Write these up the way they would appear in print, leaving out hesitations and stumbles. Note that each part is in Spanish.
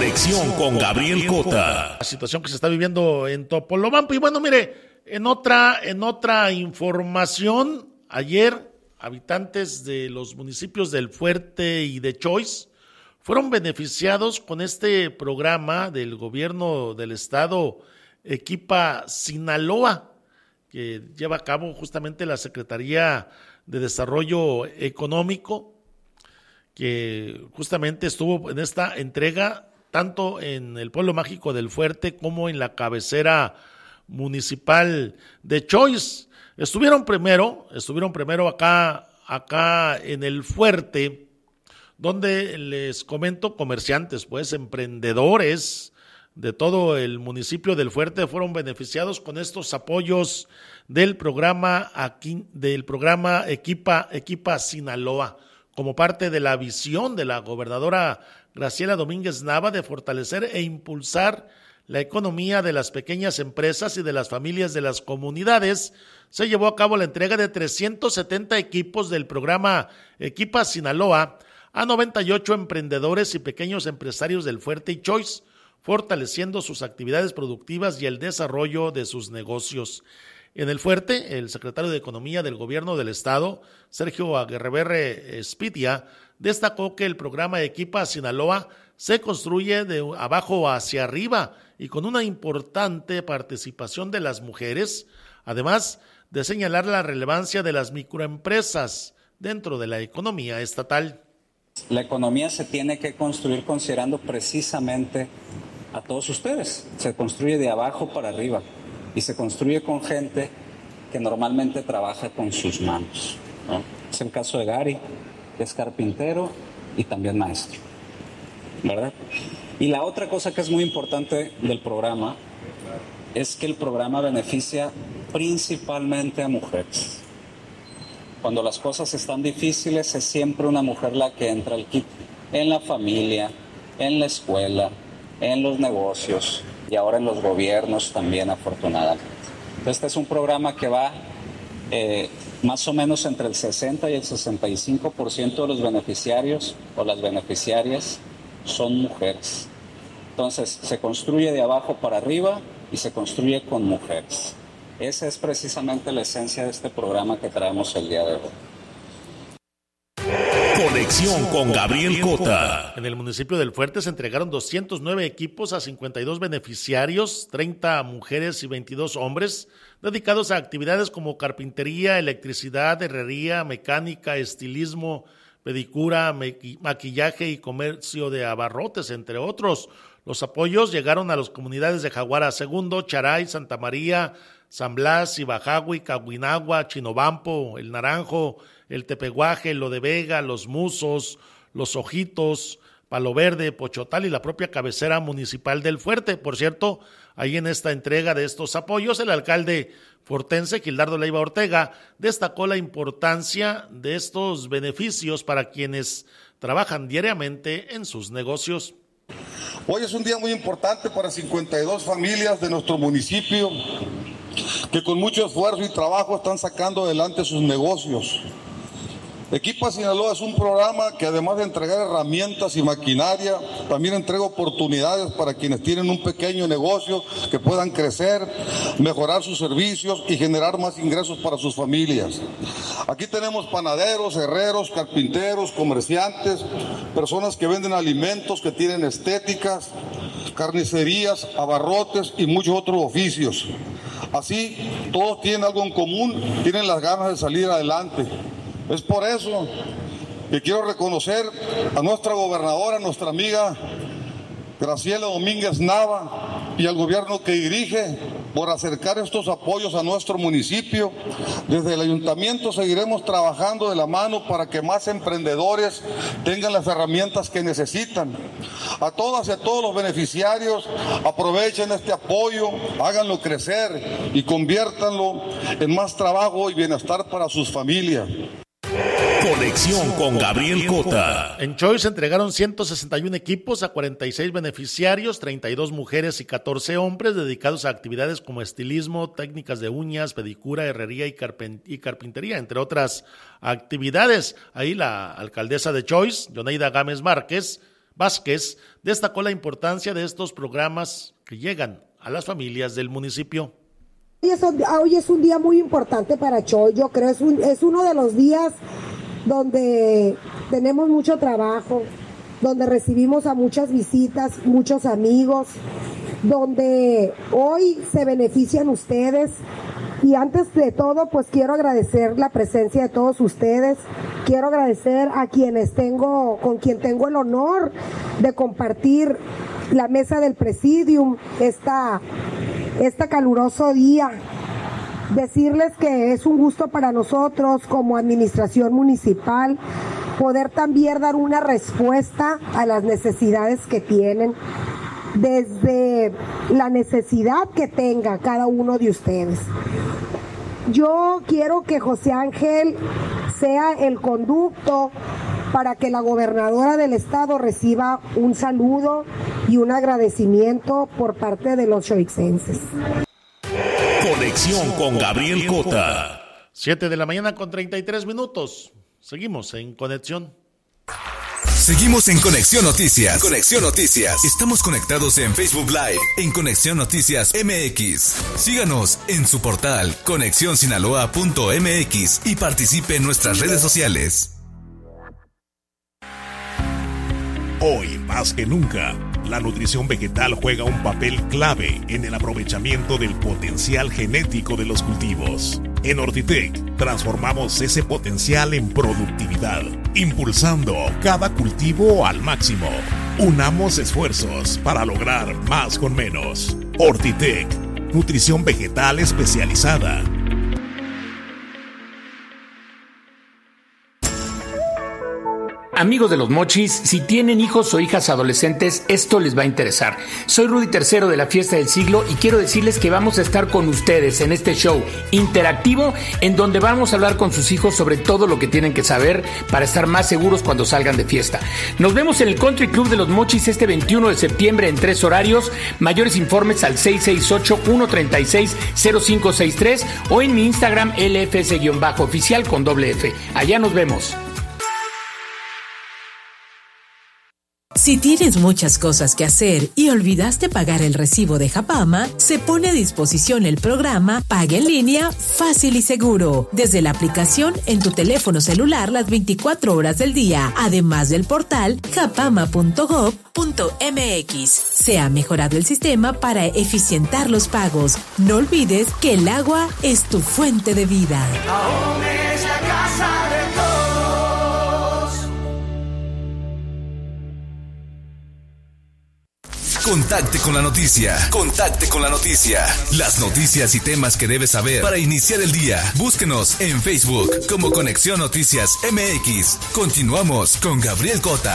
Conexión con Gabriel Cota. La situación que se está viviendo en Topolobampo. Y bueno, mire, en otra información, ayer habitantes de los municipios del Fuerte y de Choice fueron beneficiados con este programa del gobierno del estado Equipa Sinaloa, que lleva a cabo justamente la Secretaría de Desarrollo Económico, que justamente estuvo en esta entrega tanto en el pueblo mágico del Fuerte como en la cabecera municipal de Choice. Estuvieron primero acá en el Fuerte, donde les comento, comerciantes, pues emprendedores de todo el municipio del Fuerte fueron beneficiados con estos apoyos del programa Equipa Sinaloa, como parte de la visión de la gobernadora Graciela Domínguez Nava de fortalecer e impulsar la economía de las pequeñas empresas y de las familias de las comunidades. Se llevó a cabo la entrega de 370 equipos del programa Equipa Sinaloa a 98 emprendedores y pequeños empresarios del Fuerte y Choice, fortaleciendo sus actividades productivas y el desarrollo de sus negocios. En el Fuerte, el secretario de Economía del Gobierno del Estado, Sergio Aguirre Espitia, destacó que el programa Equipa Sinaloa se construye de abajo hacia arriba y con una importante participación de las mujeres, además de señalar la relevancia de las microempresas dentro de la economía estatal. La economía se tiene que construir considerando precisamente a todos ustedes. Se construye de abajo para arriba y se construye con gente que normalmente trabaja con sus manos, ¿no? Es el caso de Gary, que es carpintero y también maestro, ¿verdad? Y la otra cosa que es muy importante del programa es que el programa beneficia principalmente a mujeres. Cuando las cosas están difíciles es siempre una mujer la que entra al kit, en la familia, en la escuela, en los negocios y ahora en los gobiernos también, afortunadamente. Este es un programa que va más o menos entre el 60 y el 65% de los beneficiarios o las beneficiarias son mujeres. Entonces se construye de abajo para arriba y se construye con mujeres. Esa es precisamente la esencia de este programa que traemos el día de hoy. Conexión con Gabriel Cota. En el municipio del Fuerte se entregaron 209 equipos a 52 beneficiarios, 30 mujeres y 22 hombres, dedicados a actividades como carpintería, electricidad, herrería, mecánica, estilismo, pedicura, maquillaje y comercio de abarrotes, entre otros. Los apoyos llegaron a las comunidades de Jaguara II, Charay, Santa María, San Blas, Ibajagui, Cahuinagua, Chinobampo, El Naranjo, El Tepeguaje, Lo de Vega, Los Musos, Los Ojitos, Palo Verde, Pochotal y la propia cabecera municipal del Fuerte. Por cierto, ahí en esta entrega de estos apoyos, el alcalde fortense, Gildardo Leiva Ortega, destacó la importancia de estos beneficios para quienes trabajan diariamente en sus negocios. Hoy es un día muy importante para 52 familias de nuestro municipio que con mucho esfuerzo y trabajo están sacando adelante sus negocios. Equipa Sinaloa es un programa que además de entregar herramientas y maquinaria, también entrega oportunidades para quienes tienen un pequeño negocio que puedan crecer, mejorar sus servicios y generar más ingresos para sus familias. Aquí tenemos panaderos, herreros, carpinteros, comerciantes, personas que venden alimentos, que tienen estéticas, carnicerías, abarrotes y muchos otros oficios. Así, todos tienen algo en común, tienen las ganas de salir adelante. Es por eso que quiero reconocer a nuestra gobernadora, nuestra amiga Graciela Domínguez Nava y al gobierno que dirige por acercar estos apoyos a nuestro municipio. Desde el ayuntamiento seguiremos trabajando de la mano para que más emprendedores tengan las herramientas que necesitan. A todas y a todos los beneficiarios, aprovechen este apoyo, háganlo crecer y conviértanlo en más trabajo y bienestar para sus familias. Conexión con Gabriel Cota. En Choice se entregaron 161 equipos a 46 beneficiarios, 32 mujeres y 14 hombres, dedicados a actividades como estilismo, técnicas de uñas, pedicura, herrería y carpintería, entre otras actividades. Ahí la alcaldesa de Choice, Yoneida Gámez Vázquez destacó la importancia de estos programas que llegan a las familias del municipio. Hoy es un día muy importante para Choix, yo creo, es uno de los días donde tenemos mucho trabajo, donde recibimos a muchas visitas, muchos amigos, donde hoy se benefician ustedes. Y antes de todo, pues quiero agradecer la presencia de todos ustedes. Quiero agradecer a con quien tengo el honor de compartir la mesa del Presidium este caluroso día. Decirles que es un gusto para nosotros como administración municipal poder también dar una respuesta a las necesidades que tienen, desde la necesidad que tenga cada uno de ustedes. Yo quiero que José Ángel sea el conducto para que la gobernadora del estado reciba un saludo y un agradecimiento por parte de los choixenses. Conexión con Gabriel Cota. 7 de la mañana con 33 minutos. Seguimos en conexión. Seguimos en Conexión Noticias. Conexión Noticias. Estamos conectados en Facebook Live en Conexión Noticias MX. Síganos en su portal conexionsinaloa.mx y participe en nuestras redes sociales. Hoy más que nunca, la nutrición vegetal juega un papel clave en el aprovechamiento del potencial genético de los cultivos. En Ortitec, transformamos ese potencial en productividad, impulsando cada cultivo al máximo. Unamos esfuerzos para lograr más con menos. Ortitec, nutrición vegetal especializada. Amigos de los Mochis, si tienen hijos o hijas adolescentes, esto les va a interesar. Soy Rudy III de la Fiesta del Siglo y quiero decirles que vamos a estar con ustedes en este show interactivo en donde vamos a hablar con sus hijos sobre todo lo que tienen que saber para estar más seguros cuando salgan de fiesta. Nos vemos en el Country Club de los Mochis este 21 de septiembre en 3 horarios. Mayores informes al 668-136-0563 o en mi Instagram LFS-oficial con doble F. Allá nos vemos. Si tienes muchas cosas que hacer y olvidaste pagar el recibo de Japama, se pone a disposición el programa Paga en Línea Fácil y Seguro, desde la aplicación en tu teléfono celular las 24 horas del día, además del portal japama.gov.mx. Se ha mejorado el sistema para eficientar los pagos. No olvides que el agua es tu fuente de vida. Aún es la casa de todos. Contacte con la noticia. Contacte con la noticia. Las noticias y temas que debes saber para iniciar el día. Búsquenos en Facebook como Conexión Noticias MX. Continuamos con Gabriel Cota.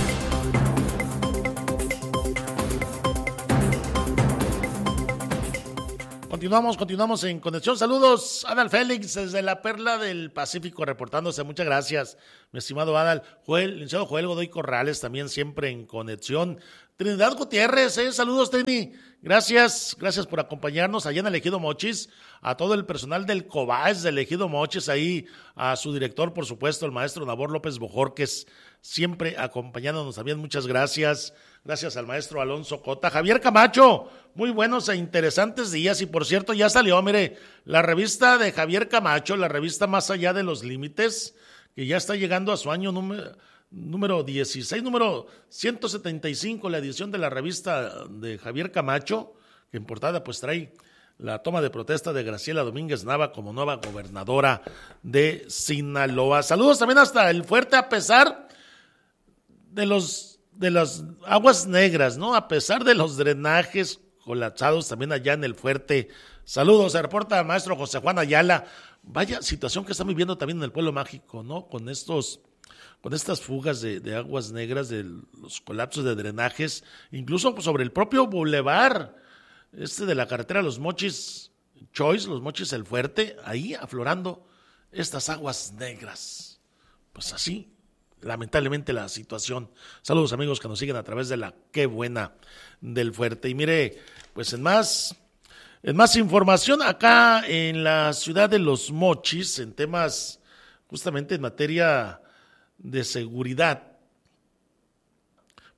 Continuamos en conexión. Saludos, Adal Félix, desde la Perla del Pacífico, reportándose. Muchas gracias, mi estimado Adal. Licenciado Joel Godoy Corrales, también siempre en conexión. Trinidad Gutiérrez, saludos, Trini. Gracias por acompañarnos allá en el Ejido Mochis. A todo el personal del COBAES del Ejido Mochis, ahí a su director, por supuesto, el maestro Nabor López Bojorques, siempre acompañándonos también. Muchas gracias. Gracias al maestro Alonso Cota. Javier Camacho, muy buenos e interesantes días. Y por cierto, ya salió, mire, la revista de Javier Camacho, la revista Más Allá de los Límites, que ya está llegando a su año número 16, número 175, la edición de la revista de Javier Camacho, que en portada pues trae la toma de protesta de Graciela Domínguez Nava como nueva gobernadora de Sinaloa. Saludos también hasta el Fuerte, a pesar de las aguas negras, ¿no? A pesar de los drenajes colapsados también allá en el Fuerte. Saludos, se reporta el maestro José Juan Ayala. Vaya situación que están viviendo también en el Pueblo Mágico, ¿no? Con estas fugas de aguas negras, de los colapsos de drenajes, incluso sobre el propio bulevar de la carretera Los Mochis Choix, Los Mochis El Fuerte, ahí aflorando estas aguas negras. Pues así, lamentablemente la situación. Saludos, amigos que nos siguen a través de la Qué Buena del Fuerte. Y mire, pues en más información acá en la ciudad de Los Mochis, en temas justamente en materia de seguridad,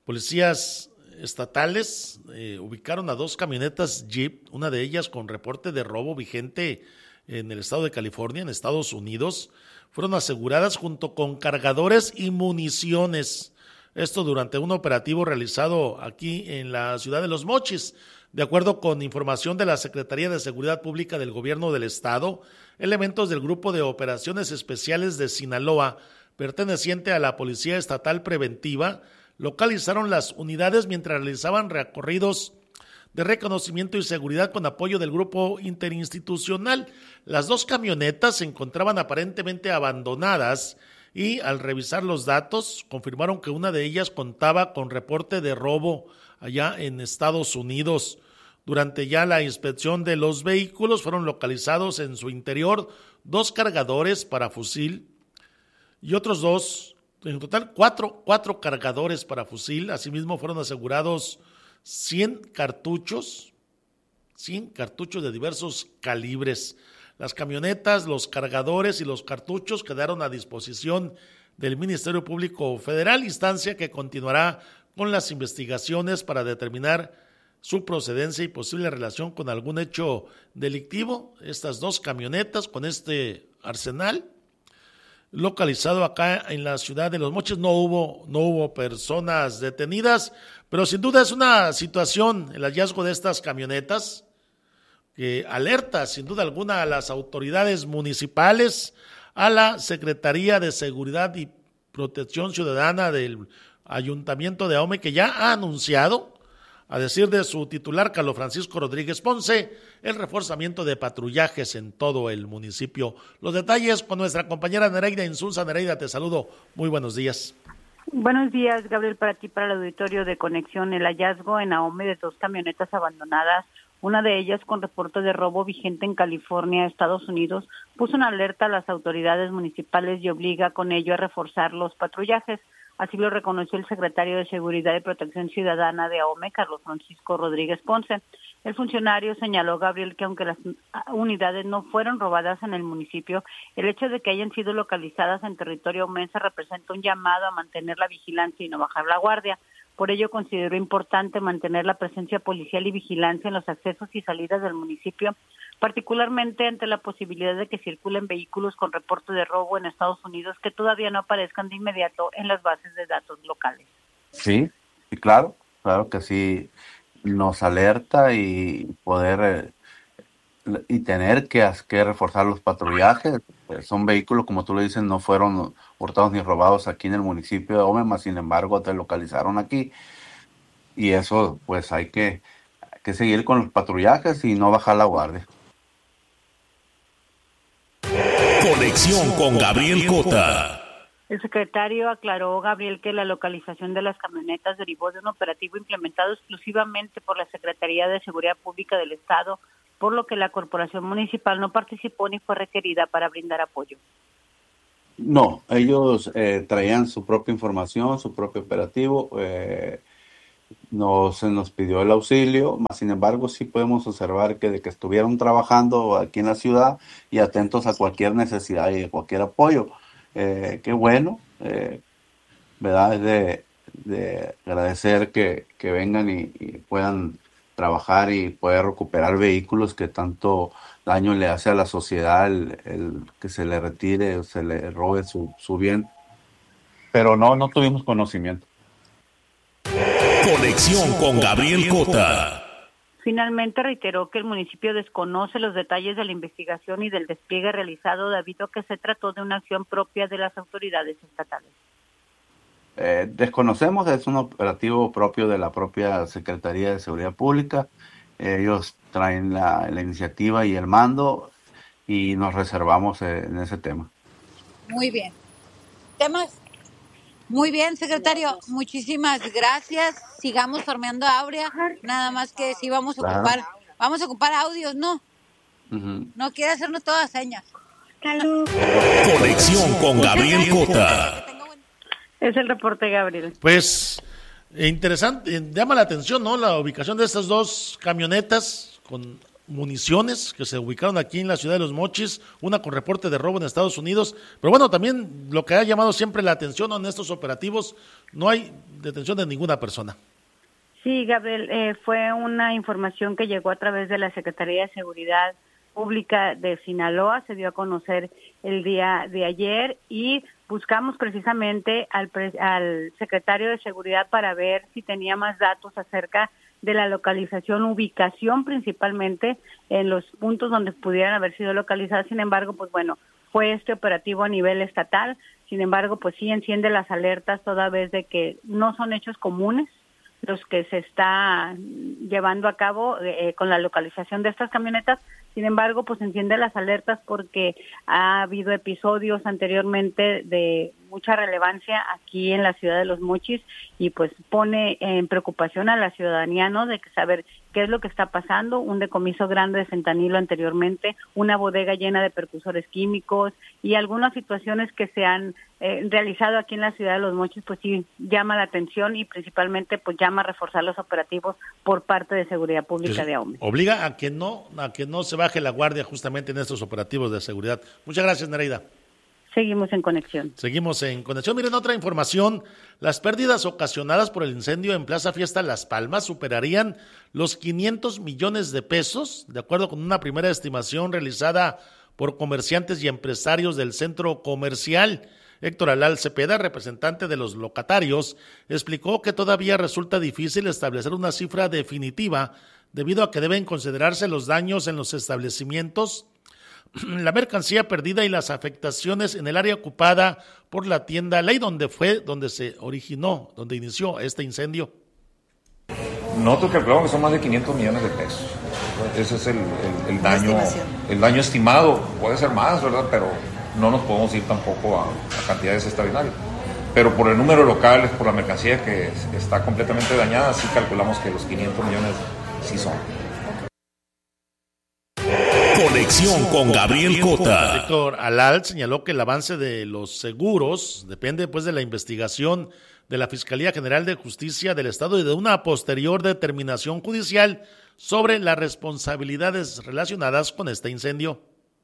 Policías estatales ubicaron a 2 camionetas Jeep, una de ellas con reporte de robo vigente en el estado de California, en Estados Unidos. Fueron aseguradas junto con cargadores y municiones. Esto durante un operativo realizado aquí en la ciudad de Los Mochis. De acuerdo con información de la Secretaría de Seguridad Pública del Gobierno del Estado, elementos del Grupo de Operaciones Especiales de Sinaloa, perteneciente a la Policía Estatal Preventiva, localizaron las unidades mientras realizaban recorridos de reconocimiento y seguridad con apoyo del grupo interinstitucional. Las 2 camionetas se encontraban aparentemente abandonadas y al revisar los datos confirmaron que una de ellas contaba con reporte de robo allá en Estados Unidos. Durante ya la inspección de los vehículos fueron localizados en su interior 2 cargadores para fusil y otros 2, en total 4 cargadores para fusil. Asimismo fueron asegurados 100 cartuchos de diversos calibres. Las camionetas, los cargadores y los cartuchos quedaron a disposición del Ministerio Público Federal, instancia que continuará con las investigaciones para determinar su procedencia y posible relación con algún hecho delictivo. Estas 2 camionetas con este arsenal localizado acá en la ciudad de Los Mochis. No hubo personas detenidas, pero sin duda es una situación, el hallazgo de estas camionetas, que alerta sin duda alguna a las autoridades municipales, a la Secretaría de Seguridad y Protección Ciudadana del Ayuntamiento de Ahome, que ya ha anunciado, a decir de su titular Carlos Francisco Rodríguez Ponce, el reforzamiento de patrullajes en todo el municipio. Los detalles con nuestra compañera Nereida Insulza. Nereida, te saludo. Muy buenos días. Buenos días, Gabriel, para ti, para el auditorio de Conexión. El hallazgo en Ahome de 2 camionetas abandonadas, una de ellas con reporte de robo vigente en California, Estados Unidos, puso en alerta a las autoridades municipales y obliga con ello a reforzar los patrullajes. Así lo reconoció el secretario de Seguridad y Protección Ciudadana de Ahome, Carlos Francisco Rodríguez Ponce. El funcionario señaló, Gabriel, que aunque las unidades no fueron robadas en el municipio, el hecho de que hayan sido localizadas en territorio aumense representa un llamado a mantener la vigilancia y no bajar la guardia. Por ello consideró importante mantener la presencia policial y vigilancia en los accesos y salidas del municipio, particularmente ante la posibilidad de que circulen vehículos con reporte de robo en Estados Unidos que todavía no aparezcan de inmediato en las bases de datos locales. Sí, claro que sí, nos alerta y poder y tener que reforzar los patrullajes. Son vehículos, como tú le dices, no fueron hurtados ni robados aquí en el municipio de Ahome, sin embargo te localizaron aquí, y eso pues hay que seguir con los patrullajes y no bajar la guardia. Conexión con Gabriel Cota. El secretario aclaró, Gabriel, que la localización de las camionetas derivó de un operativo implementado exclusivamente por la Secretaría de Seguridad Pública del Estado, por lo que la corporación municipal no participó ni fue requerida para brindar apoyo. No, ellos traían su propia información, su propio operativo, se nos pidió el auxilio, más sin embargo sí podemos observar que de que estuvieron trabajando aquí en la ciudad y atentos a cualquier necesidad y a cualquier apoyo. Qué bueno, ¿verdad? Es de agradecer que vengan y puedan trabajar y poder recuperar vehículos que tanto daño le hace a la sociedad el que se le retire o se le robe su bien. Pero no tuvimos conocimiento. Conexión con Gabriel Cota. Finalmente reiteró que el municipio desconoce los detalles de la investigación y del despliegue realizado debido a que se trató de una acción propia de las autoridades estatales. Desconocemos, es un operativo propio de la propia Secretaría de Seguridad Pública. Ellos traen la iniciativa y el mando y nos reservamos en ese tema. Muy bien. ¿Temas? Muy bien, secretario. Muchísimas gracias. Sigamos farmeando Aurea. Nada más que sí vamos a ocupar audios, ¿no? Uh-huh. No quiere hacernos todas señas. Conexión con Gabriel Cota. Es el reporte, Gabriel. Pues interesante, llama la atención, ¿no? La ubicación de estas 2 camionetas con municiones que se ubicaron aquí en la ciudad de Los Mochis, una con reporte de robo en Estados Unidos, pero bueno, también lo que ha llamado siempre la atención en estos operativos, no hay detención de ninguna persona. Sí, Gabriel, fue una información que llegó a través de la Secretaría de Seguridad Pública de Sinaloa, se dio a conocer el día de ayer y buscamos precisamente al secretario de Seguridad para ver si tenía más datos acerca de la localización, ubicación principalmente en los puntos donde pudieran haber sido localizadas. Sin embargo, pues bueno, fue este operativo a nivel estatal. Sin embargo, pues sí enciende las alertas toda vez de que no son hechos comunes los que se está llevando a cabo con la localización de estas camionetas. Sin embargo, pues enciende las alertas porque ha habido episodios anteriormente de mucha relevancia aquí en la ciudad de Los Mochis y pues pone en preocupación a la ciudadanía, ¿no?, de saber qué es lo que está pasando, un decomiso grande de fentanilo anteriormente, una bodega llena de precursores químicos y algunas situaciones que se han realizado aquí en la ciudad de Los Mochis, pues sí llama la atención y principalmente pues llama a reforzar los operativos por parte de Seguridad Pública de Ahome. Obliga a que no se baje la guardia justamente en estos operativos de seguridad. Muchas gracias, Nereida. Seguimos en conexión. Miren, otra información, las pérdidas ocasionadas por el incendio en Plaza Fiesta Las Palmas superarían los 500 millones de pesos, de acuerdo con una primera estimación realizada por comerciantes y empresarios del centro comercial. Héctor Alal Cepeda, representante de los locatarios, explicó que todavía resulta difícil establecer una cifra definitiva debido a que deben considerarse los daños en los establecimientos, la mercancía perdida y las afectaciones en el área ocupada por la tienda Ley, donde inició este incendio. Nosotros calculamos que son más de 500 millones de pesos. Ese es el daño estimado. Puede ser más, ¿verdad? Pero no nos podemos ir tampoco a cantidades extraordinarias. Pero por el número de locales, por la mercancía que está completamente dañada, sí calculamos que los 500 millones sí son. Conexión con Gabriel Cota. Héctor Alal señaló que el avance de los seguros depende pues de la investigación de la Fiscalía General de Justicia del Estado y de una posterior determinación judicial sobre las responsabilidades relacionadas con este incendio.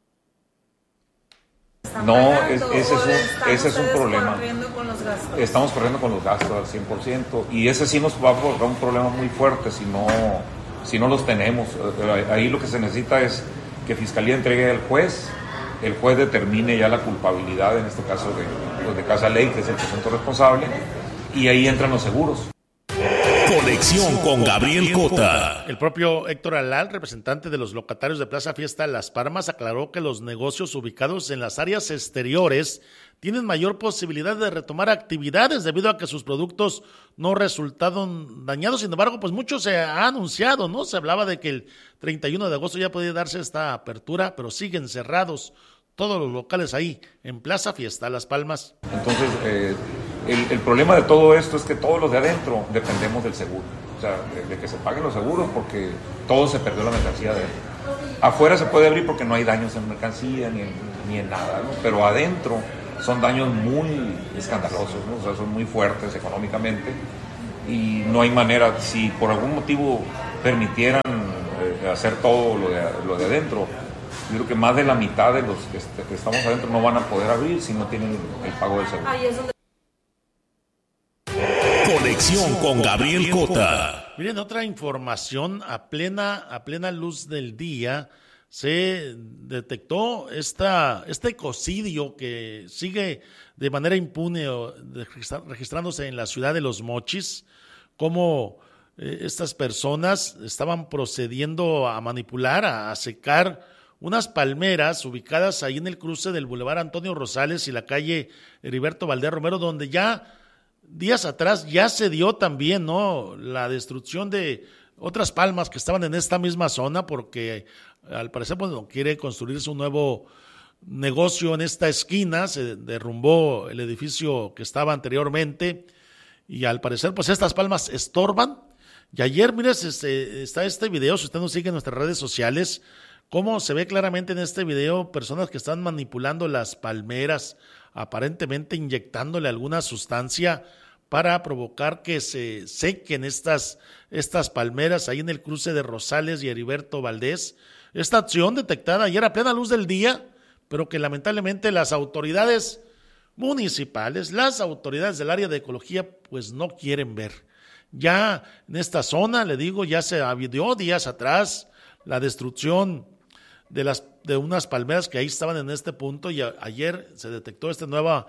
No, ese es un problema. Estamos corriendo con los gastos al 100% y ese sí nos va a provocar un problema muy fuerte si no los tenemos. Ahí lo que se necesita es que Fiscalía entregue al juez, el juez determine ya la culpabilidad, en este caso de Casa Ley, que es el presunto responsable, y ahí entran los seguros. Conexión con Gabriel Cota. El propio Héctor Alal, representante de los locatarios de Plaza Fiesta Las Palmas, aclaró que los negocios ubicados en las áreas exteriores tienen mayor posibilidad de retomar actividades debido a que sus productos no resultaron dañados. Sin embargo, pues mucho se ha anunciado, ¿no? Se hablaba de que el 31 de agosto ya podía darse esta apertura, pero siguen cerrados todos los locales ahí en Plaza Fiesta Las Palmas. Entonces, el problema de todo esto es que todos los de adentro dependemos del seguro, o sea, de que se paguen los seguros porque todo se perdió la mercancía de adentro. Afuera se puede abrir porque no hay daños en mercancía ni en nada, ¿no? Pero adentro son daños muy escandalosos, ¿no? O sea, son muy fuertes económicamente y no hay manera, si por algún motivo permitieran hacer todo lo de adentro, yo creo que más de la mitad de los que estamos adentro no van a poder abrir si no tienen el pago del seguro. Conexión con Gabriel Cota. Miren, otra información, a plena luz del día se detectó este ecocidio que sigue de manera impune registrándose en la ciudad de Los Mochis, como estas personas estaban procediendo a manipular, a secar unas palmeras ubicadas ahí en el cruce del Boulevard Antonio Rosales y la calle Heriberto Valdés Romero, donde ya días atrás ya se dio también, ¿no?, la destrucción de otras palmas que estaban en esta misma zona, porque al parecer pues no quiere construirse un nuevo negocio en esta esquina. Se derrumbó el edificio que estaba anteriormente y al parecer pues estas palmas estorban. Y ayer, mire, está este video, si usted nos sigue en nuestras redes sociales, cómo se ve claramente en este video personas que están manipulando las palmeras, aparentemente inyectándole alguna sustancia para provocar que se sequen estas palmeras ahí en el cruce de Rosales y Heriberto Valdés. Esta acción detectada ayer a plena luz del día, pero que lamentablemente las autoridades municipales, las autoridades del área de ecología, pues no quieren ver. Ya en esta zona, le digo, ya se vio días atrás la destrucción de unas palmeras que ahí estaban en este punto, y ayer se detectó esta nueva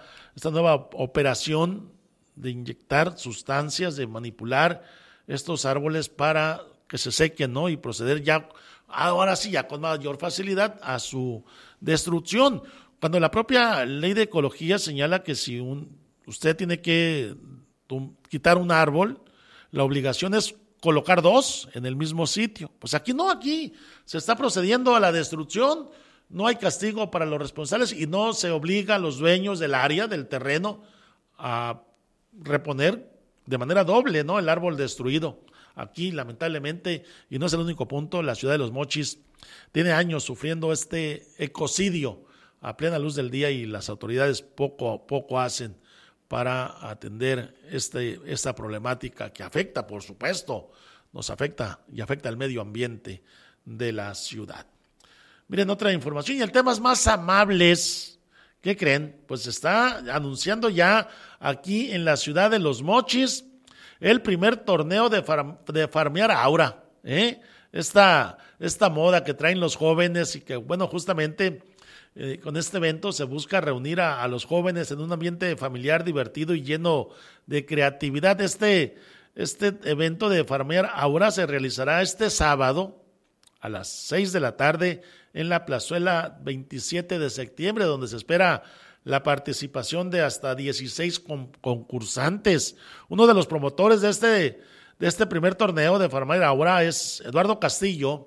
operación de inyectar sustancias, de manipular estos árboles para que se sequen, ¿no? Y proceder ya, ahora sí, ya con mayor facilidad a su destrucción. Cuando la propia ley de ecología señala que si usted tiene que quitar un árbol, la obligación es colocar 2 en el mismo sitio. Pues aquí no, aquí se está procediendo a la destrucción, no hay castigo para los responsables y no se obliga a los dueños del área, del terreno, a reponer de manera doble, ¿no?, el árbol destruido. Aquí, lamentablemente, y no es el único punto, la ciudad de Los Mochis tiene años sufriendo este ecocidio a plena luz del día, y las autoridades poco hacen para atender esta problemática que afecta, por supuesto, nos afecta y afecta al medio ambiente de la ciudad. Miren, otra información, y el tema es más amables. ¿Qué creen? Pues se está anunciando ya aquí en la ciudad de Los Mochis el primer torneo de farmear aura, esta moda que traen los jóvenes, y que, bueno, justamente con este evento se busca reunir a los jóvenes en un ambiente familiar divertido y lleno de creatividad. Este evento de farmear aura se realizará este sábado a las 6 de la tarde en la plazuela 27 de septiembre, donde se espera la participación de hasta 16 concursantes. Uno de los promotores de este primer torneo de farmear aura es Eduardo Castillo,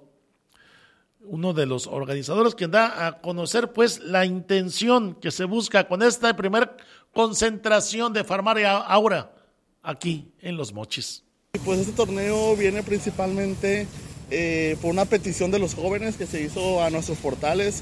uno de los organizadores, quien da a conocer pues la intención que se busca con esta primera concentración de farmear aura aquí en Los Mochis. Pues este torneo viene principalmente por una petición de los jóvenes que se hizo a nuestros portales,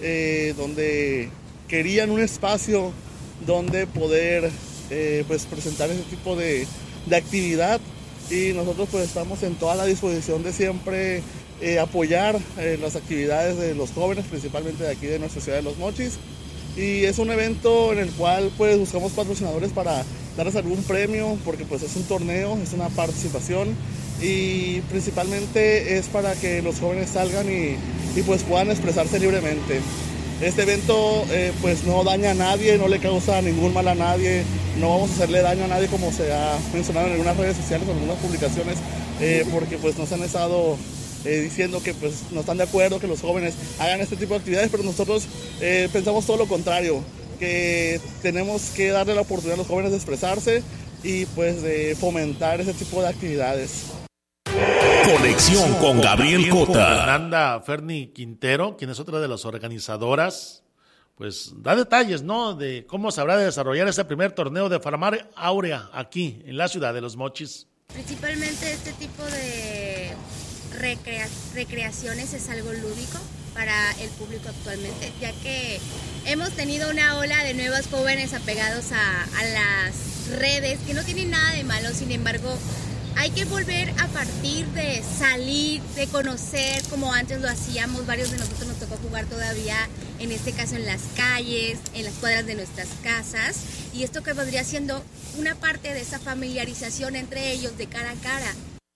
donde querían un espacio donde poder pues presentar ese tipo de actividad, y nosotros pues estamos en toda la disposición de siempre apoyar las actividades de los jóvenes, principalmente de aquí de nuestra ciudad de Los Mochis. Y es un evento en el cual pues buscamos patrocinadores para darles algún premio, porque pues es un torneo, es una participación, y principalmente es para que los jóvenes salgan y pues puedan expresarse libremente. Este evento pues no daña a nadie, no le causa ningún mal a nadie, no vamos a hacerle daño a nadie, como se ha mencionado en algunas redes sociales o en algunas publicaciones, porque pues nos han estado diciendo que pues no están de acuerdo que los jóvenes hagan este tipo de actividades, pero nosotros pensamos todo lo contrario, que tenemos que darle la oportunidad a los jóvenes de expresarse y pues de fomentar ese tipo de actividades. Conexión con Gabriel Cota. Fernanda Ferni Quintero, quien es otra de las organizadoras, pues da detalles, ¿no?, de cómo se habrá de desarrollar ese primer torneo de farmear aura aquí en la ciudad de Los Mochis. Principalmente este tipo de recreaciones es algo lúdico para el público actualmente, ya que hemos tenido una ola de nuevos jóvenes apegados a las redes, que no tienen nada de malo. Sin embargo, hay que volver a partir de salir, de conocer como antes lo hacíamos. Varios de nosotros nos tocó jugar todavía, en este caso en las calles, en las cuadras de nuestras casas, y esto que vendría siendo una parte de esa familiarización entre ellos de cara a cara.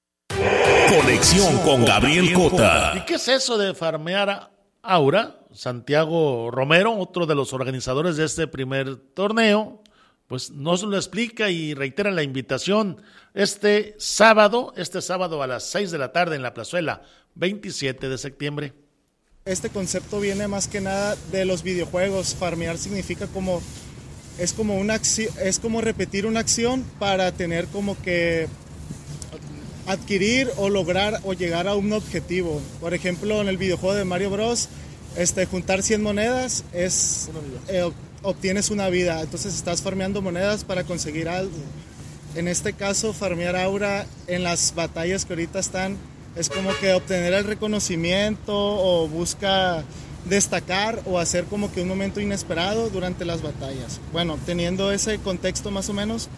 Conexión con Gabriel Cota. ¿Y qué es eso de farmear aura? Santiago Romero, otro de los organizadores de este primer torneo, pues nos lo explica y reitera la invitación este sábado a las 6 de la tarde en la plazuela 27 de septiembre. Este concepto viene más que nada de los videojuegos. Farmear significa es como repetir una acción para tener como que adquirir o lograr o llegar a un objetivo. Por ejemplo, en el videojuego de Mario Bros, juntar 100 monedas obtienes una vida. Entonces estás farmeando monedas para conseguir algo. En este caso, farmear aura en las batallas que ahorita están es como que obtener el reconocimiento o busca destacar o hacer como que un momento inesperado durante las batallas. Bueno, teniendo ese contexto más o menos,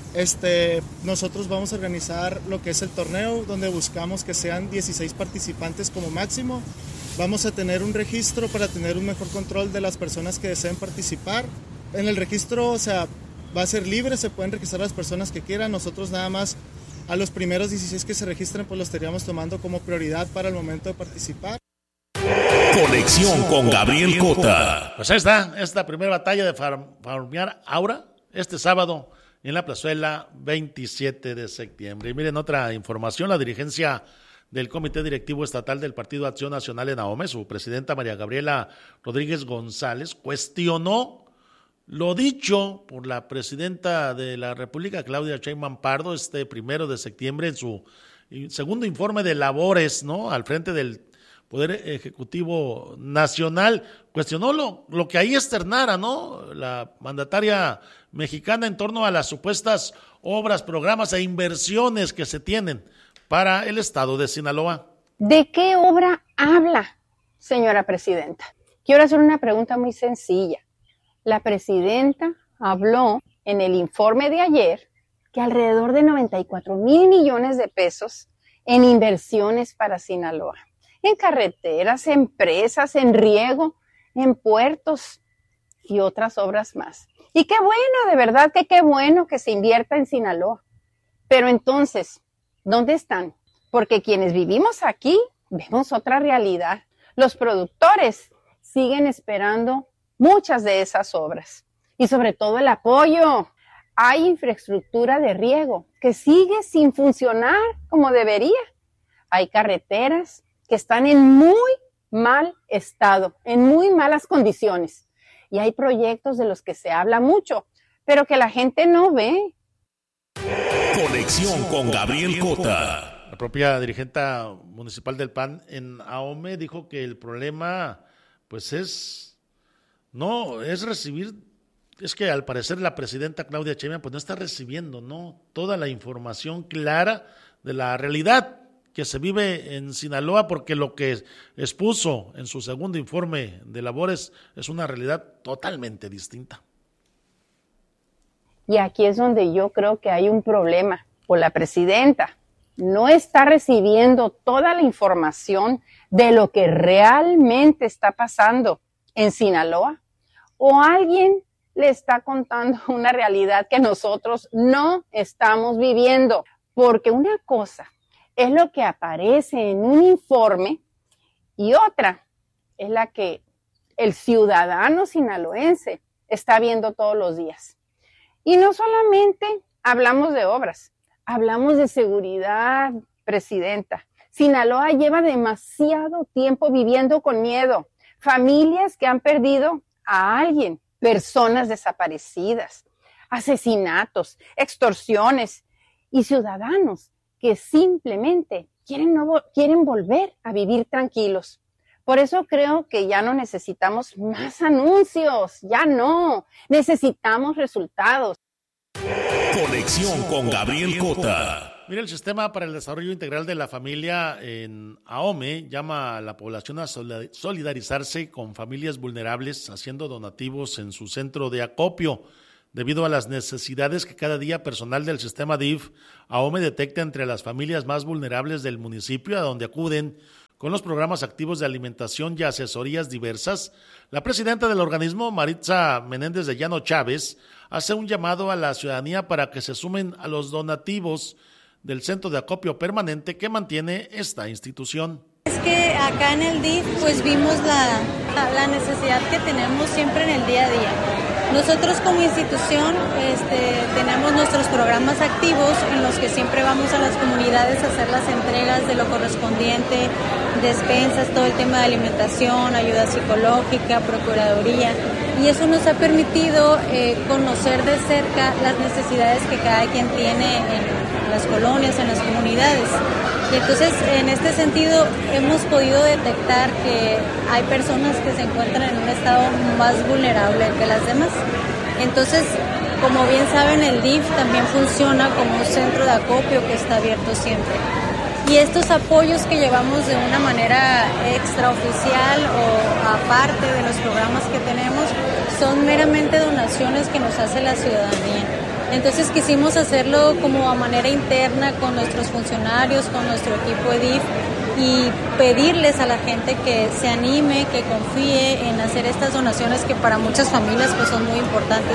nosotros vamos a organizar lo que es el torneo, donde buscamos que sean 16 participantes como máximo. Vamos a tener un registro para tener un mejor control de las personas que deseen participar. En el registro, va a ser libre, se pueden registrar las personas que quieran. Nosotros nada más a los primeros 16 que se registren, pues los estaríamos tomando como prioridad para el momento de participar. Conexión con Gabriel Cota. Pues ahí está, esta primera batalla de farmear Aura, este sábado en la plazuela 27 de septiembre. Y miren, otra información, la dirigencia del Comité Directivo Estatal del Partido Acción Nacional en Ahome, su presidenta María Gabriela Rodríguez González, cuestionó lo dicho por la presidenta de la República, Claudia Sheinbaum Pardo, este 1 de septiembre en su segundo informe de labores, ¿no?, al frente del Poder Ejecutivo Nacional. Cuestionó lo que ahí externara, ¿no?, la mandataria mexicana en torno a las supuestas obras, programas e inversiones que se tienen para el estado de Sinaloa. ¿De qué obra habla, señora presidenta? Quiero hacer una pregunta muy sencilla. La presidenta habló en el informe de ayer que alrededor de 94,000 millones de pesos en inversiones para Sinaloa, en carreteras, en presas, en riego, en puertos y otras obras más. Y qué bueno, de verdad que qué bueno que se invierta en Sinaloa. Pero entonces, ¿dónde están? Porque quienes vivimos aquí vemos otra realidad. Los productores siguen esperando muchas de esas obras y sobre todo el apoyo. Hay infraestructura de riego que sigue sin funcionar como debería. Hay carreteras que están en muy mal estado, en muy malas condiciones. Y hay proyectos de los que se habla mucho, pero que la gente no ve. Conexión con Gabriel Cota. La propia dirigente municipal del PAN en Ahome dijo que el problema, pues es que al parecer la presidenta Claudia Sheinbaum pues no está recibiendo, ¿no?, toda la información clara de la realidad que se vive en Sinaloa, porque lo que expuso en su segundo informe de labores es una realidad totalmente distinta. Y aquí es donde yo creo que hay un problema, o la presidenta no está recibiendo toda la información de lo que realmente está pasando en Sinaloa, o alguien le está contando una realidad que nosotros no estamos viviendo, porque una cosa es lo que aparece en un informe y otra es la que el ciudadano sinaloense está viendo todos los días. Y no solamente hablamos de obras, hablamos de seguridad, presidenta. Sinaloa lleva demasiado tiempo viviendo con miedo. Familias que han perdido a alguien, personas desaparecidas, asesinatos, extorsiones y ciudadanos que simplemente quieren volver a vivir tranquilos. Por eso creo que ya no necesitamos más anuncios, ya no, necesitamos resultados. Conexión con Gabriel Cota. Mira, el Sistema para el Desarrollo Integral de la Familia en Ahome llama a la población a solidarizarse con familias vulnerables haciendo donativos en su centro de acopio, debido a las necesidades que cada día personal del sistema DIF Ahome detecta entre las familias más vulnerables del municipio, a donde acuden con los programas activos de alimentación y asesorías diversas. La presidenta del organismo, Maritza Menéndez de Llano Chávez, hace un llamado a la ciudadanía para que se sumen a los donativos del centro de acopio permanente que mantiene esta institución. Es que acá en el DIF pues vimos la necesidad que tenemos siempre en el día a día. Nosotros como institución tenemos nuestros programas activos en los que siempre vamos a las comunidades a hacer las entregas de lo correspondiente, despensas, todo el tema de alimentación, ayuda psicológica, procuraduría, y eso nos ha permitido conocer de cerca las necesidades que cada quien tiene en las colonias, en las comunidades. Y entonces, en este sentido, hemos podido detectar que hay personas que se encuentran en un estado más vulnerable que las demás. Entonces, como bien saben, el DIF también funciona como un centro de acopio que está abierto siempre. Y estos apoyos que llevamos de una manera extraoficial o aparte de los programas que tenemos son meramente donaciones que nos hace la ciudadanía. Entonces quisimos hacerlo como a manera interna con nuestros funcionarios, con nuestro equipo EDIF, y pedirles a la gente que se anime, que confíe en hacer estas donaciones que para muchas familias pues son muy importantes.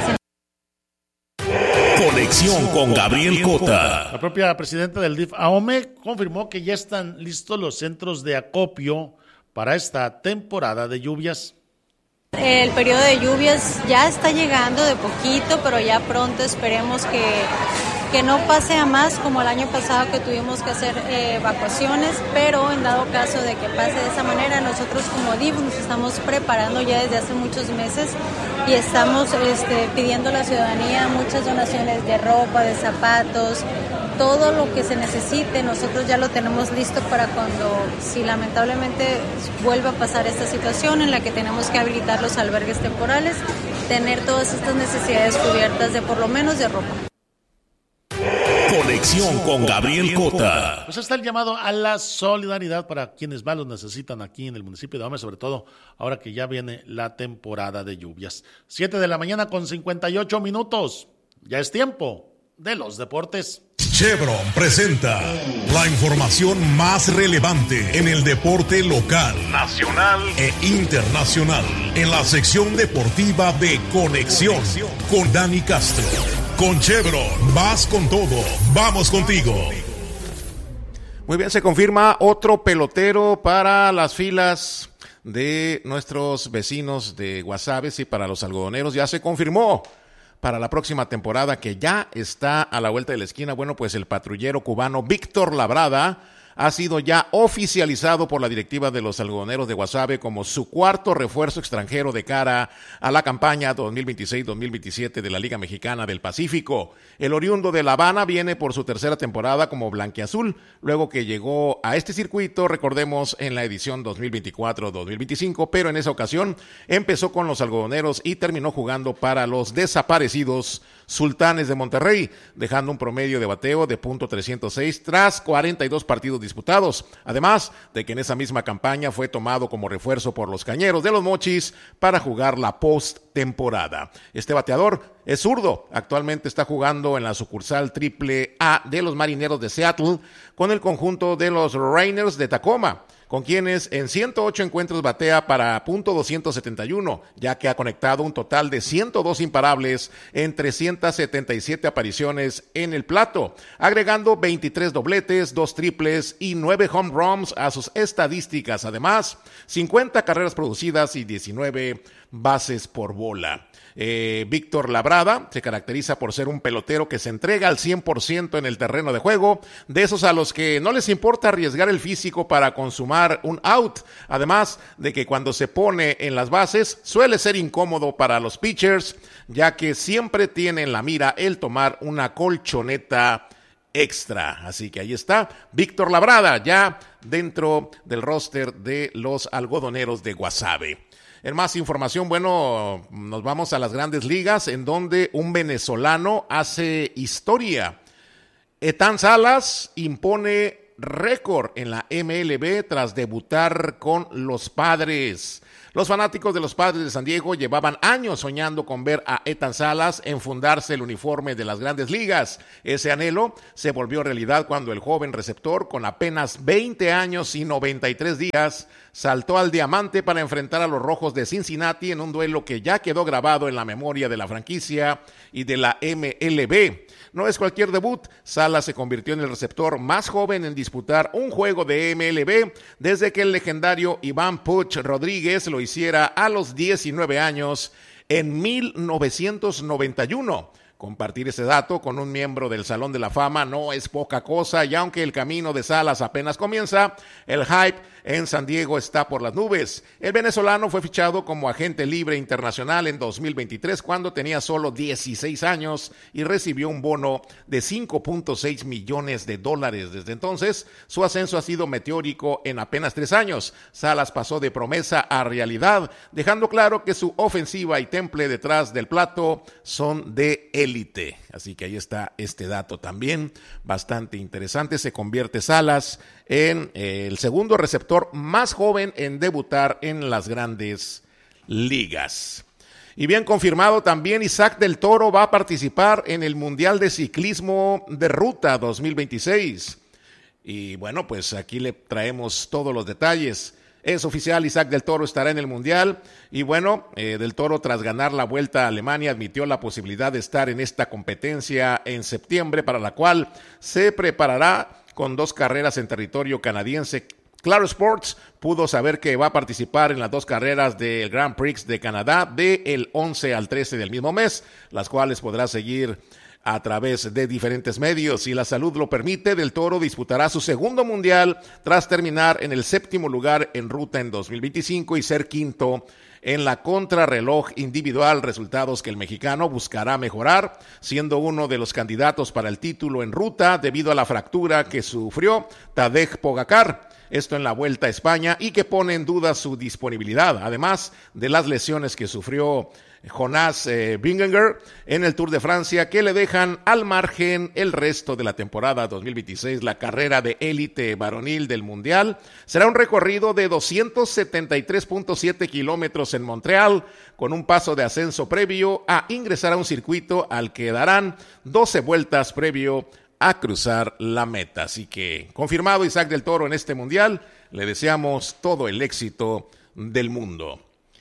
Conexión con Gabriel Cota. La propia presidenta del DIF AOME confirmó que ya están listos los centros de acopio para esta temporada de lluvias. El periodo de lluvias ya está llegando de poquito, pero ya pronto esperemos que no pase a más como el año pasado que tuvimos que hacer evacuaciones, pero en dado caso de que pase de esa manera, nosotros como DIF nos estamos preparando ya desde hace muchos meses y estamos pidiendo a la ciudadanía muchas donaciones de ropa, de zapatos, todo lo que se necesite. Nosotros ya lo tenemos listo para cuando, si lamentablemente vuelva a pasar esta situación en la que tenemos que habilitar los albergues temporales, tener todas estas necesidades cubiertas de por lo menos de ropa. Conexión con Gabriel Cota. Pues está el llamado a la solidaridad para quienes más lo necesitan aquí en el municipio de Ahome, sobre todo ahora que ya viene la temporada de lluvias. 7 de la mañana con 58 minutos. Ya es tiempo de los deportes. Chevron presenta la información más relevante en el deporte local, nacional e internacional en la sección deportiva de Conexión con Dani Castro. Con Chevron, vas con todo, vamos contigo. Muy bien, se confirma otro pelotero para las filas de nuestros vecinos de Guasave, y para los algodoneros ya se confirmó para la próxima temporada que ya está a la vuelta de la esquina. Bueno, pues el patrullero cubano Víctor Labrada ha sido ya oficializado por la directiva de los algodoneros de Guasave como su cuarto refuerzo extranjero de cara a la campaña 2026-2027 de la Liga Mexicana del Pacífico. El oriundo de La Habana viene por su tercera temporada como blanquiazul, luego que llegó a este circuito, recordemos, en la edición 2024-2025, pero en esa ocasión empezó con los algodoneros y terminó jugando para los desaparecidos Sultanes de Monterrey, dejando un promedio de bateo de .306 tras 42 partidos disputados, además de que en esa misma campaña fue tomado como refuerzo por los Cañeros de los Mochis para jugar la postemporada. Este bateador es zurdo, actualmente está jugando en la sucursal AAA de los Marineros de Seattle con el conjunto de los Rainers de Tacoma, con quienes en 108 encuentros batea para .271, ya que ha conectado un total de 102 imparables en 377 apariciones en el plato, agregando 23 dobletes, 2 triples y 9 home runs a sus estadísticas, además 50 carreras producidas y 19 bases por bola. Víctor Labrada se caracteriza por ser un pelotero que se entrega al 100% en el terreno de juego, de esos a los que no les importa arriesgar el físico para consumar un out, además de que cuando se pone en las bases suele ser incómodo para los pitchers, ya que siempre tiene en la mira el tomar una colchoneta extra. Así que ahí está Víctor Labrada ya dentro del roster de los algodoneros de Guasave. En más información, bueno, nos vamos a las Grandes Ligas, en donde un venezolano hace historia. Ethan Salas impone récord en la MLB tras debutar con los Padres. Los fanáticos de los Padres de San Diego llevaban años soñando con ver a Ethan Salas enfundarse el uniforme de las Grandes Ligas. Ese anhelo se volvió realidad cuando el joven receptor, con apenas 20 años y 93 días, saltó al diamante para enfrentar a los Rojos de Cincinnati en un duelo que ya quedó grabado en la memoria de la franquicia y de la MLB. No es cualquier debut. Salas se convirtió en el receptor más joven en disputar un juego de MLB desde que el legendario Iván Puch Rodríguez lo hiciera a los 19 años en 1991. Compartir ese dato con un miembro del Salón de la Fama no es poca cosa, y aunque el camino de Salas apenas comienza, el hype en San Diego está por las nubes. El venezolano fue fichado como agente libre internacional en 2023 cuando tenía solo 16 años y recibió un bono de $5.6 millones. Desde entonces, su ascenso ha sido meteórico en apenas 3 años. Salas pasó de promesa a realidad, dejando claro que su ofensiva y temple detrás del plato son de élite. Así que ahí está este dato también bastante interesante. Se convierte Salas en el segundo receptor más joven en debutar en las Grandes Ligas. Y bien confirmado también, Isaac del Toro va a participar en el Mundial de Ciclismo de Ruta 2026. Y bueno, pues aquí le traemos todos los detalles. Es oficial, Isaac del Toro estará en el Mundial. Y bueno, del Toro, tras ganar la Vuelta a Alemania, admitió la posibilidad de estar en esta competencia en septiembre, para la cual se preparará con 2 carreras en territorio canadiense. Claro Sports pudo saber que va a participar en las 2 carreras del Grand Prix de Canadá del 11 al 13 del mismo mes, las cuales podrá seguir a través de diferentes medios. Si la salud lo permite, del Toro disputará su segundo mundial tras terminar en el 7º lugar en ruta en 2025 y ser 5º en la contrarreloj individual, resultados que el mexicano buscará mejorar, siendo uno de los candidatos para el título en ruta debido a la fractura que sufrió Tadej Pogačar, esto en la Vuelta a España, y que pone en duda su disponibilidad, además de las lesiones que sufrió Jonas Vingegaard en el Tour de Francia, que le dejan al margen el resto de la temporada 2026. La carrera de élite varonil del Mundial será un recorrido de 273.7 kilómetros en Montreal, con un paso de ascenso previo a ingresar a un circuito al que darán 12 vueltas previo a cruzar la meta. Así que confirmado Isaac del Toro en este Mundial, le deseamos todo el éxito del mundo.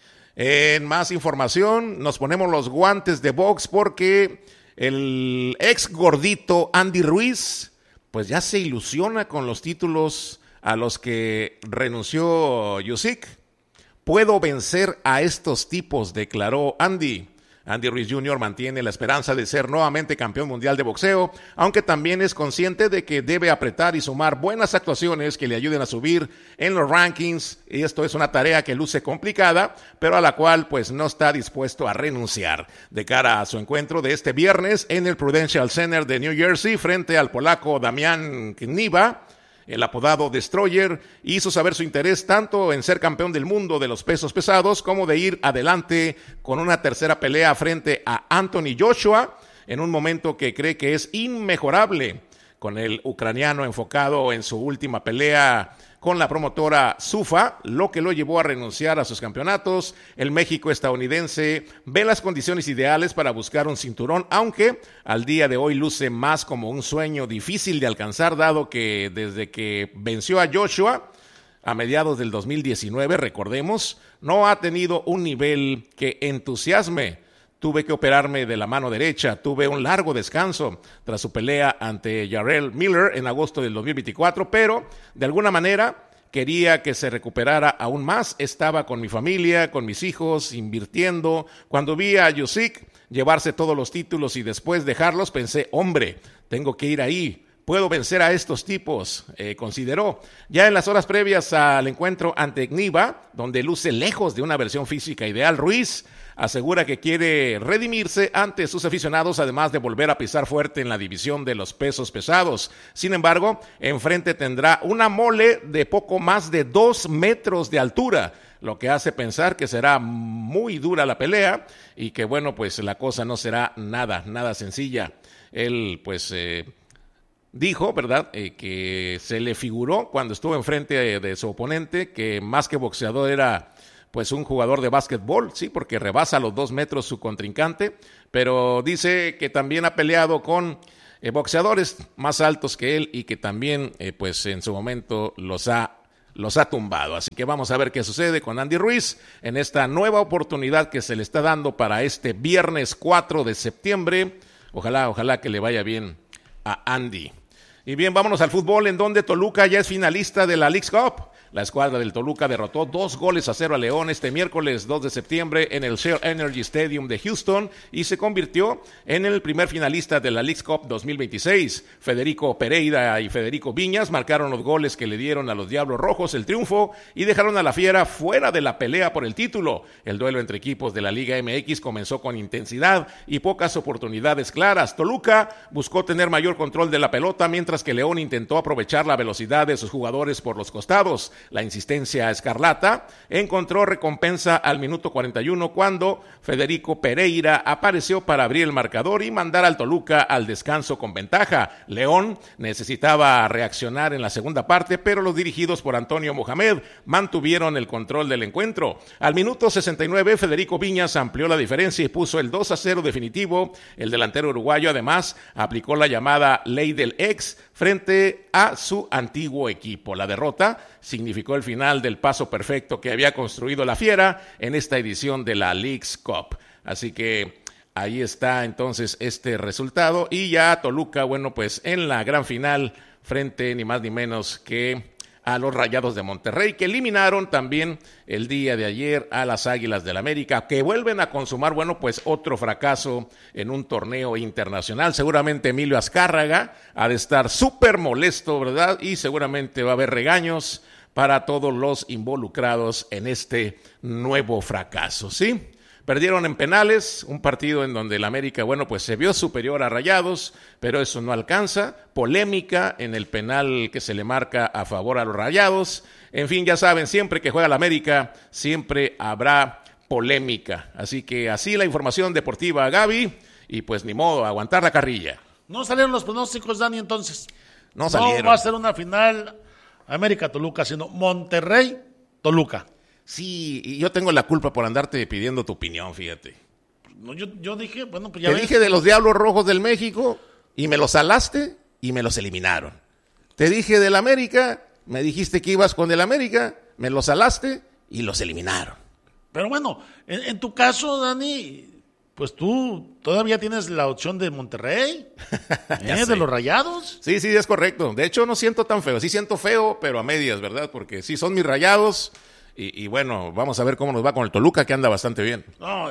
En más información, nos ponemos los guantes de box porque el ex gordito Andy Ruiz, pues ya se ilusiona con los títulos a los que renunció Usyk. Puedo vencer a estos tipos, declaró Andy. Andy Ruiz Jr. mantiene la esperanza de ser nuevamente campeón mundial de boxeo, aunque también es consciente de que debe apretar y sumar buenas actuaciones que le ayuden a subir en los rankings, y esto es una tarea que luce complicada, pero a la cual pues no está dispuesto a renunciar. De cara a su encuentro de este viernes en el Prudential Center de New Jersey frente al polaco Damian Kniba, el apodado Destroyer, hizo saber su interés tanto en ser campeón del mundo de los pesos pesados como de ir adelante con una tercera pelea frente a Anthony Joshua en un momento que cree que es inmejorable, con el ucraniano enfocado en su última pelea con la promotora Zuffa, lo que lo llevó a renunciar a sus campeonatos. El México estadounidense ve las condiciones ideales para buscar un cinturón, aunque al día de hoy luce más como un sueño difícil de alcanzar, dado que desde que venció a Joshua a mediados del 2019, recordemos, no ha tenido un nivel que entusiasme. Tuve que operarme de la mano derecha, tuve un largo descanso tras su pelea ante Jarrell Miller en agosto del 2024, pero de alguna manera quería que se recuperara aún más. Estaba con mi familia, con mis hijos, invirtiendo. Cuando vi a Usyk llevarse todos los títulos y después dejarlos, pensé, hombre, tengo que ir ahí. Puedo vencer a estos tipos, consideró. Ya en las horas previas al encuentro ante Kniba, donde luce lejos de una versión física ideal, Ruiz asegura que quiere redimirse ante sus aficionados, además de volver a pisar fuerte en la división de los pesos pesados. Sin embargo, enfrente tendrá una mole de poco más de 2 metros de altura, lo que hace pensar que será muy dura la pelea y que, bueno, pues la cosa no será nada sencilla. Él, pues, dijo, ¿verdad?, que se le figuró cuando estuvo enfrente de su oponente que más que boxeador era pues un jugador de básquetbol, sí, porque rebasa los 2 metros su contrincante, pero dice que también ha peleado con boxeadores más altos que él y que también pues en su momento los ha tumbado. Así que vamos a ver qué sucede con Andy Ruiz en esta nueva oportunidad que se le está dando para este viernes 4 de septiembre. Ojalá que le vaya bien a Andy. Y bien, vámonos al fútbol, en donde Toluca ya es finalista de la Leagues Cup. La escuadra del Toluca derrotó 2-0 a León este miércoles 2 de septiembre en el Shell Energy Stadium de Houston y se convirtió en el primer finalista de la Leagues Cup 2026. Federico Pereira y Federico Viñas marcaron los goles que le dieron a los Diablos Rojos el triunfo y dejaron a la Fiera fuera de la pelea por el título. El duelo entre equipos de la Liga MX comenzó con intensidad y pocas oportunidades claras. Toluca buscó tener mayor control de la pelota, mientras que León intentó aprovechar la velocidad de sus jugadores por los costados. La insistencia escarlata encontró recompensa al minuto 41 cuando Federico Pereira apareció para abrir el marcador y mandar al Toluca al descanso con ventaja. León necesitaba reaccionar en la segunda parte, pero los dirigidos por Antonio Mohamed mantuvieron el control del encuentro. Al minuto 69, Federico Viñas amplió la diferencia y puso el 2-0 definitivo. El delantero uruguayo además aplicó la llamada ley del ex frente a su antiguo equipo. La derrota significó el final del paso perfecto que había construido la Fiera en esta edición de la Leagues Cup. Así que ahí está entonces este resultado y ya Toluca, bueno, pues en la gran final frente ni más ni menos que a los Rayados de Monterrey, que eliminaron también el día de ayer a las Águilas del América, que vuelven a consumar, bueno, pues otro fracaso en un torneo internacional. Seguramente Emilio Azcárraga ha de estar súper molesto, ¿verdad? Y seguramente va a haber regaños para todos los involucrados en este nuevo fracaso, ¿sí? Perdieron en penales, un partido en donde el América, bueno, pues se vio superior a Rayados, pero eso no alcanza. Polémica en el penal que se le marca a favor a los Rayados. En fin, ya saben, siempre que juega el América, siempre habrá polémica. Así que así la información deportiva, Gaby, y pues ni modo, aguantar la carrilla. No salieron los pronósticos, Dani, entonces. No salieron. No va a ser una final América-Toluca, sino Monterrey-Toluca. Sí, y yo tengo la culpa por andarte pidiendo tu opinión, fíjate. No, yo dije, bueno, pues ya Te ves. dije de los Diablos Rojos del México y me los salaste y me los eliminaron. Te dije del América, me dijiste que ibas con el América, me los salaste y los eliminaron. Pero bueno, en tu caso, Dani, pues tú todavía tienes la opción de Monterrey, de los Rayados. Sí, es correcto. De hecho, no siento tan feo. Sí siento feo, pero a medias, ¿verdad? Porque sí son mis Rayados. Y bueno, vamos a ver cómo nos va con el Toluca, que anda bastante bien. No,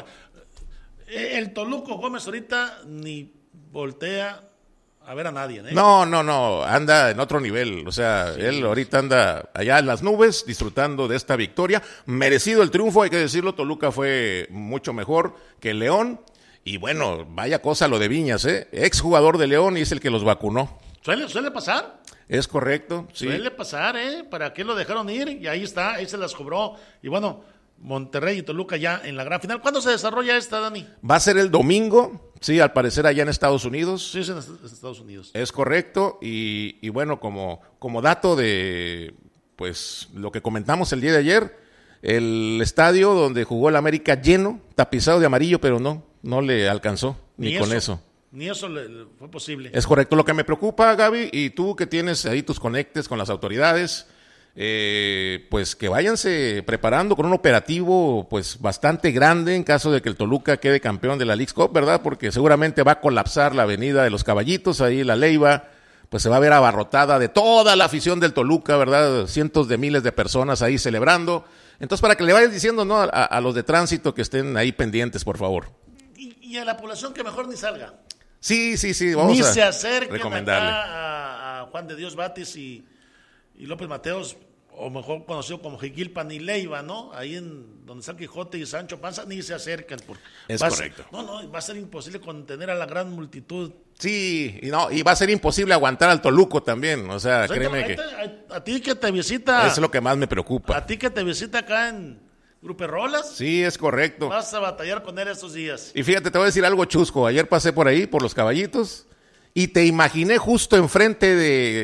el Toluco Gómez ahorita ni voltea a ver a nadie, ¿eh? No, anda en otro nivel. O sea, sí, él ahorita anda allá en las nubes disfrutando de esta victoria. Merecido el triunfo, hay que decirlo. Toluca fue mucho mejor que el León. Y bueno, vaya cosa lo de Viñas, ¿eh? Exjugador de León y es el que los vacunó. ¿Suele pasar? Es correcto, sí. Suele pasar, ¿eh? ¿Para qué lo dejaron ir? Y ahí está, ahí se las cobró. Y bueno, Monterrey y Toluca ya en la gran final. ¿Cuándo se desarrolla esta, Dani? Va a ser el domingo, sí, al parecer allá en Estados Unidos. Sí, es en Estados Unidos. Es correcto, y bueno, como dato de, pues, lo que comentamos el día de ayer, el estadio donde jugó el América lleno, tapizado de amarillo, pero no le alcanzó, ni con eso. Ni eso fue posible. Es correcto. Lo que me preocupa, Gaby, y tú que tienes ahí tus conectes con las autoridades, pues que váyanse preparando con un operativo pues bastante grande en caso de que el Toluca quede campeón de la Leagues Cup, ¿verdad? Porque seguramente va a colapsar la avenida de los Caballitos, ahí la Leiva, pues se va a ver abarrotada de toda la afición del Toluca, ¿verdad? Cientos de miles de personas ahí celebrando. Entonces, para que le vayas diciendo, ¿no? A los de tránsito que estén ahí pendientes, por favor. Y a la población que mejor ni salga. Sí, vamos ni a se acerquen recomendarle acá a Juan de Dios Batis y López Mateos, o mejor conocido como Jiquilpan y Leiva, ¿no? Ahí en donde está el Quijote y Sancho Panza, ni se acerquen. Es correcto. Va a ser imposible contener a la gran multitud. Sí, y va a ser imposible aguantar al Toluco también, o sea, créeme que... A ti que te visita... Es lo que más me preocupa. A ti que te visita acá en Gruperrolas. Sí, es correcto. Vas a batallar con él estos días. Y fíjate, te voy a decir algo chusco. Ayer pasé por ahí, por los Caballitos, y te imaginé justo enfrente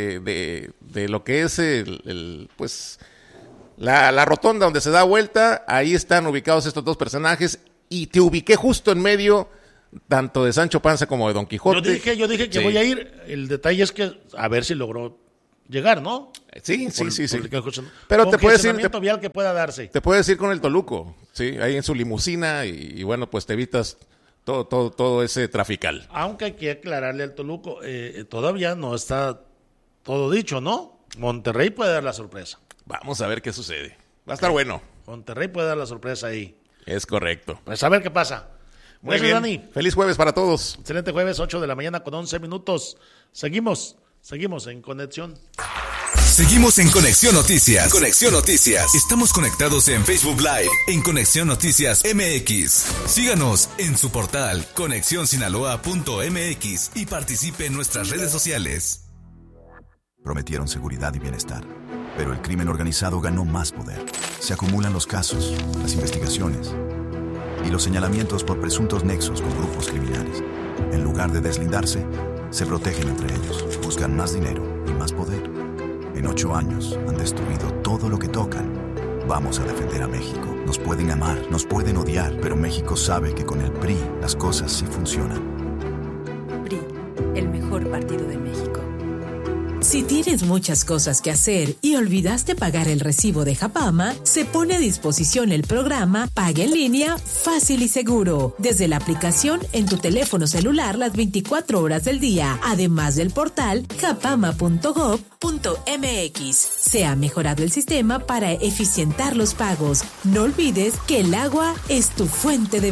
de lo que es pues la rotonda donde se da vuelta. Ahí están ubicados estos dos personajes y te ubiqué justo en medio tanto de Sancho Panza como de Don Quijote. Yo dije que voy a ir. El detalle es que a ver si logró llegar, ¿no? Sí. Pero te puedes ir vial que pueda darse. Te puedes ir con el Toluco, sí, ahí en su limusina y bueno, pues te evitas todo ese trafical. Aunque hay que aclararle al Toluco, todavía no está todo dicho, ¿no? Monterrey puede dar la sorpresa. Vamos a ver qué sucede. Va a estar bueno. Monterrey puede dar la sorpresa ahí. Es correcto. Pues a ver qué pasa. Muy bien, Dani. Feliz jueves para todos. Excelente jueves, 8 de la mañana con 11 minutos. Seguimos en Conexión. Seguimos en Conexión Noticias. Conexión Noticias. Estamos conectados en Facebook Live en Conexión Noticias MX. Síganos en su portal conexionsinaloa.mx y participe en nuestras redes sociales. Prometieron seguridad y bienestar. Pero el crimen organizado ganó más poder. Se acumulan los casos, las investigaciones y los señalamientos por presuntos nexos con grupos criminales. En lugar de deslindarse, se protegen entre ellos, buscan más dinero y más poder. En 8 años han destruido todo lo que tocan. Vamos a defender a México. Nos pueden amar, nos pueden odiar, pero México sabe que con el PRI las cosas sí funcionan. PRI, el mejor partido de México. Si tienes muchas cosas que hacer y olvidaste pagar el recibo de Japama, se pone a disposición el programa Paga en Línea Fácil y Seguro, desde la aplicación en tu teléfono celular las 24 horas del día, además del portal japama.gov.mx. Se ha mejorado el sistema para eficientar los pagos. No olvides que el agua es tu fuente de